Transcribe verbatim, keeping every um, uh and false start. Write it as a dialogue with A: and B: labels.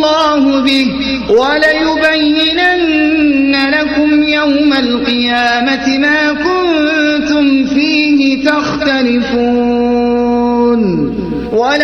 A: الله به وليبينن لكم يوم القيامة ما كنتم فيه تختلفون.